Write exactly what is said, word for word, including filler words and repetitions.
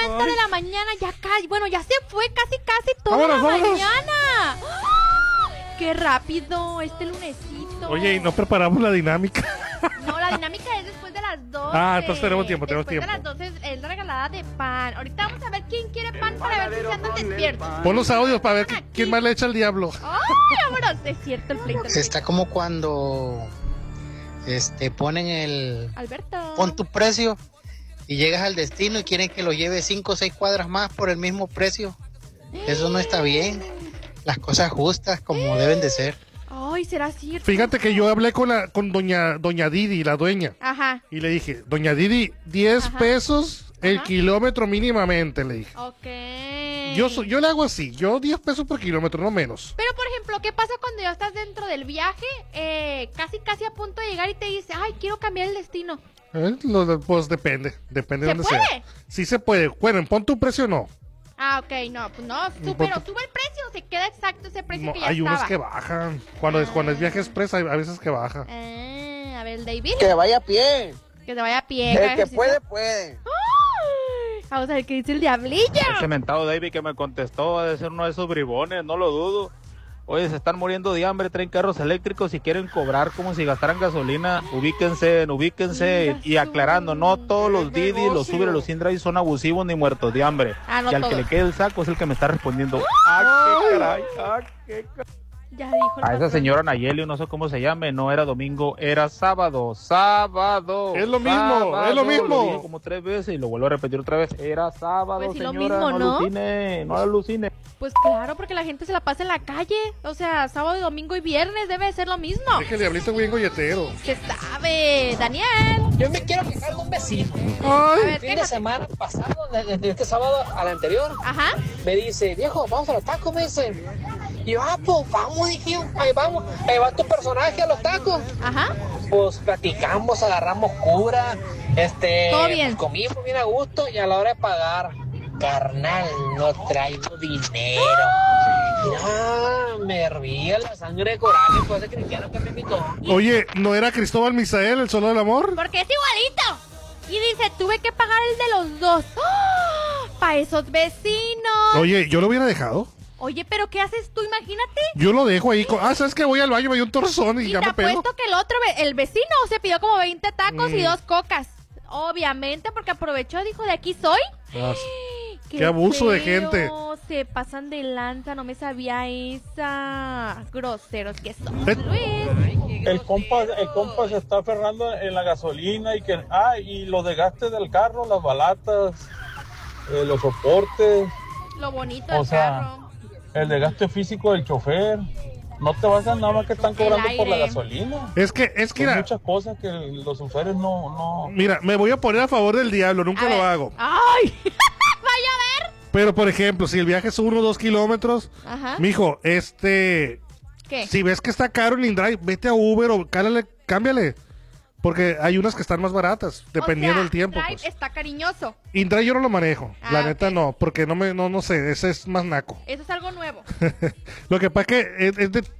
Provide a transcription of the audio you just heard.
cincuenta de la mañana, ya casi, bueno, ya se fue casi, casi toda Vámonos, la vámonos. mañana. ¡Oh! ¡Qué rápido este lunesito! Oye, y no preparamos la dinámica. No, la dinámica es después de las doce. Ah, entonces tenemos tiempo, tenemos después tiempo. Después de las doce es la regalada de pan. Ahorita vamos a ver quién quiere pan para ver si se andan despiertos. Pon los audios para ver Aquí. qui- quién más le echa al diablo. ¡Ay, vámonos! Es cierto el pleito. el pleito. Está como cuando este ponen el Alberto. pon tu precio y llegas al destino y quieren que lo lleve cinco o seis cuadras más por el mismo precio. Eso no está bien. Las cosas justas como deben de ser. Ay, ¿será cierto? Fíjate que yo hablé con la con doña doña Didi, la dueña, Ajá, y le dije, doña Didi, diez Ajá. pesos el Ajá. kilómetro mínimamente, le dije. ok. Yo, so- yo le hago así, yo diez pesos por kilómetro, no menos. Pero, por ejemplo, ¿qué pasa cuando ya estás dentro del viaje? Eh, casi, casi a punto de llegar y te dice, ay, quiero cambiar el destino. Eh, lo- pues depende, depende de ¿Se dónde puede? sea. Sí se puede. Bueno, pon tu precio no. Ah, ok, no, pues no, sube, Porque- pero sube el precio, se queda exacto ese precio No, que ya hay estaba. unos que bajan. Cuando es, cuando es viaje express, hay a veces que baja. Ah, a ver, el David, Que vaya a pie. que se vaya a pie. haga El que ejercicio. puede, puede. Ay, vamos a ver qué dice el diablillo. Ese mentado David que me contestó ha de ser uno de esos bribones, no lo dudo. Oye, se están muriendo de hambre, traen carros eléctricos y quieren cobrar como si gastaran gasolina. Ubíquense, ubíquense. Y aclarando, no todos los Didi, los Uber, los Indrive son abusivos ni muertos de hambre. Ah, no y al que todos. le quede el saco es el que me está respondiendo. ¡Ah, qué caray! ¡Ah, qué caray! Ya dijo el A esa patrón. señora Nayeli, no sé cómo se llame, no era domingo, era sábado. ¡Sábado! Es lo mismo, sábado. es lo mismo. Lo dije como tres veces y lo vuelvo a repetir otra vez. Era sábado, Pues sí, lo señora, mismo, no ¿no? alucine, no alucine. Pues claro, porque la gente se la pasa en la calle. O sea, sábado, domingo y viernes debe ser lo mismo. Es que el diablito es bien golletero. ¿Qué sabe? Daniel. Yo me quiero quejar de un vecino. A Ay, ver, Fin de quéjate. semana pasado, de, de este sábado al anterior, Ajá. me dice, viejo, vamos a los tacos, me dice. Y yo, ah, pues vamos, dije, ahí vamos, ahí va tu personaje a los tacos. Ajá. Pues platicamos, agarramos cura, este, Todo bien. pues, comimos bien a gusto y a la hora de pagar, carnal, no traigo dinero. Ya, me hervía la sangre de coraje por ese cristiano que me invitó. oye, ¿no era Cristóbal Misael, el solo del amor? Porque es igualito. Y dice, tuve que pagar el de los dos. Para esos vecinos. Oye, yo lo hubiera dejado. Oye, pero ¿qué haces tú? Imagínate. Yo lo dejo ahí. con- Ah, ¿sabes que voy al baño, me dio un torzón y, Y ya te me pego? apuesto que el otro, ve- el vecino, se pidió como veinte tacos y Mm. dos cocas. Obviamente, porque aprovechó, dijo, de aquí soy. Ah, Qué abuso de gente. Se pasan de lanza, no me sabía esa. Groseros que son. Eh. Luis. El compa, el compa se está aferrando en la gasolina y que, ah, y los desgastes del carro, las balatas, eh, los soportes, Lo bonito o del sea, carro. el desgaste físico del chofer. No te vas a nada más que están El cobrando por la aire. gasolina. Es que, es que, Hay mira, muchas cosas que los usuarios no, no. mira, me voy a poner a favor del diablo, nunca A lo ver. hago. ¡Ay! Vaya a ver. Pero, por ejemplo, si el viaje es uno o dos kilómetros, Ajá. mijo, este, ¿Qué? si ves que está caro el InDrive, vete a Uber o cálale, cámbiale. Porque hay unas que están más baratas, dependiendo O sea, del tiempo. Drive Pues. está cariñoso. InDrive yo no lo manejo, Ah, la ok. neta no, porque no me, no, no sé, ese es más naco. Eso es algo nuevo. Lo que pasa es que es, es de